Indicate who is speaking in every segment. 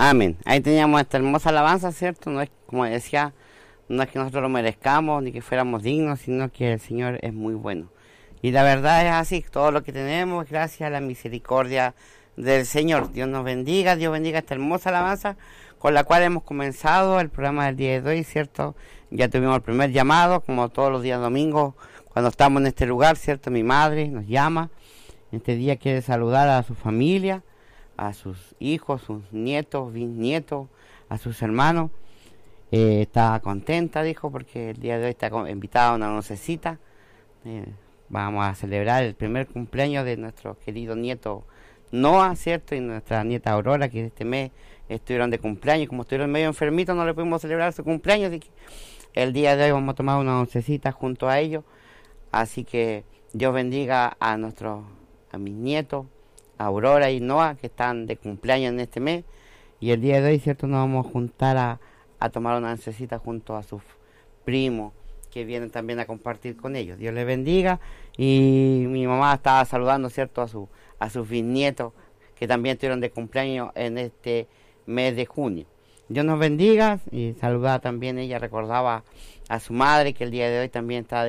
Speaker 1: Amén. Ahí teníamos esta hermosa alabanza, ¿cierto? No es, como decía, no es que nosotros lo merezcamos ni que fuéramos dignos, sino que el Señor es muy bueno. Y la verdad es así, todo lo que tenemos es gracias a la misericordia del Señor. Dios nos bendiga, Dios bendiga esta hermosa alabanza con la cual hemos comenzado el programa del día de hoy, ¿cierto? Ya tuvimos el primer llamado, como todos los días domingos, cuando estamos en este lugar, ¿cierto? Mi madre nos llama, este día quiere saludar a su familia, a sus hijos, sus nietos, bisnietos, a sus hermanos. Está contenta, dijo, porque el día de hoy está invitada a una oncecita. Vamos a celebrar el primer cumpleaños de nuestro querido nieto Noah, ¿cierto? Y nuestra nieta Aurora, que este mes estuvieron de cumpleaños. Como estuvieron medio enfermitos, no le pudimos celebrar su cumpleaños, así que el día de hoy vamos a tomar una oncecita junto a ellos. Así que Dios bendiga a mis nietos, Aurora y Noah, que están de cumpleaños en este mes. Y el día de hoy, ¿cierto? Nos vamos a juntar a tomar una oncecita junto a sus primos, que vienen también a compartir con ellos. Dios les bendiga. Y mi mamá estaba saludando, ¿cierto? A sus bisnietos, que también estuvieron de cumpleaños en este mes de junio. Dios nos bendiga. Y saludaba también, ella recordaba a su madre, que el día de hoy también estaba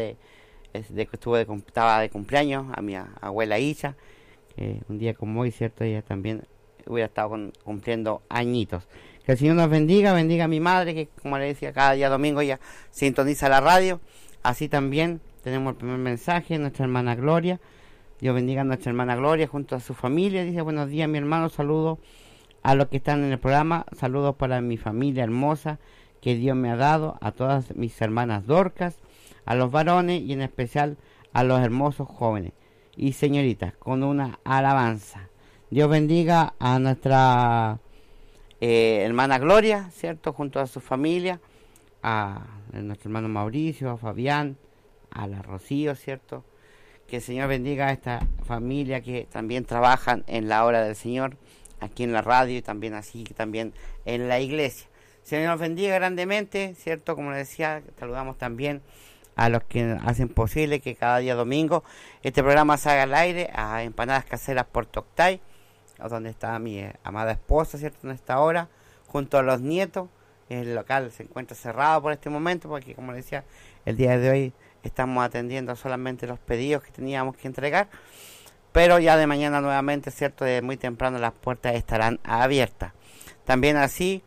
Speaker 1: de cumpleaños, a mi abuela Isha, que un día como hoy, ¿cierto? Ella también hubiera estado cumpliendo añitos. Que el Señor nos bendiga, bendiga a mi madre, que como le decía, cada día domingo ella sintoniza la radio. Así también tenemos el primer mensaje, nuestra hermana Gloria. Dios bendiga a nuestra hermana Gloria junto a su familia. Dice: buenos días, mi hermano, saludos a los que están en el programa, saludos para mi familia hermosa que Dios me ha dado, a todas mis hermanas Dorcas, a los varones y en especial a los hermosos jóvenes y señoritas, con una alabanza. Dios bendiga a nuestra hermana Gloria, ¿cierto? Junto a su familia, a nuestro hermano Mauricio, a Fabián, a la Rocío, ¿cierto? Que el Señor bendiga a esta familia que también trabajan en la obra del Señor, aquí en la radio y también así, también en la iglesia. Señor nos bendiga grandemente, ¿cierto? Como les decía, saludamos también a los que hacen posible que cada día domingo este programa salga al aire, a Empanadas Caseras Puerto Octay, donde está mi amada esposa, ¿cierto? En esta hora, junto a los nietos. El local se encuentra cerrado por este momento, porque como les decía, el día de hoy estamos atendiendo solamente los pedidos que teníamos que entregar, pero ya de mañana nuevamente, ¿cierto? De muy temprano las puertas estarán abiertas. También así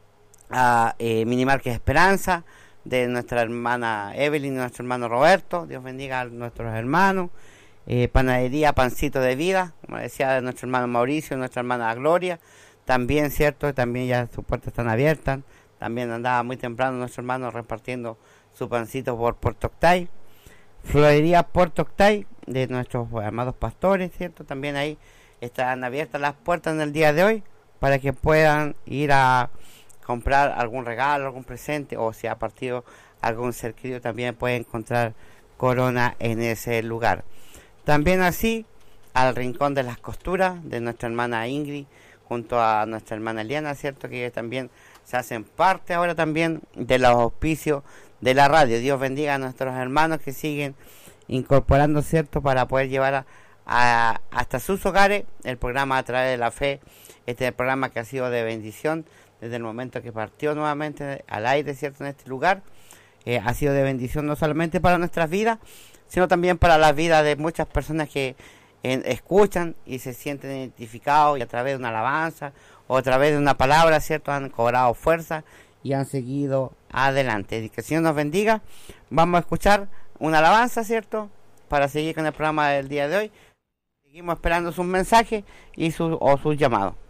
Speaker 1: a Minimarket Esperanza, de nuestra hermana Evelyn y nuestro hermano Roberto. Dios bendiga a nuestros hermanos. Panadería Pancito de Vida, como decía, de nuestro hermano Mauricio y nuestra hermana Gloria. También, ¿cierto? También ya sus puertas están abiertas. También andaba muy temprano nuestro hermano repartiendo su pancito por Puerto Octay. Florería Puerto Octay, de nuestros amados pastores, ¿cierto? También ahí están abiertas las puertas en el día de hoy para que puedan ir a comprar algún regalo, algún presente, o si ha partido algún ser querido, también puede encontrar Corona en ese lugar. También así al Rincón de las Costuras, de nuestra hermana Ingrid junto a nuestra hermana Eliana, ¿cierto? Que también se hacen parte ahora también de los auspicios de la radio. Dios bendiga a nuestros hermanos que siguen incorporando, ¿cierto? Para poder llevar hasta sus hogares el programa A Través de la Fe. Este es el programa que ha sido de bendición desde el momento que partió nuevamente al aire, ¿cierto? En este lugar. Ha sido de bendición no solamente para nuestras vidas, sino también para la vida de muchas personas que escuchan y se sienten identificados, y a través de una alabanza o a través de una palabra, ¿cierto? Han cobrado fuerza y han seguido adelante. Y que el Señor nos bendiga. Vamos a escuchar una alabanza, ¿cierto? Para seguir con el programa del día de hoy. Seguimos esperando sus mensajes y sus llamados.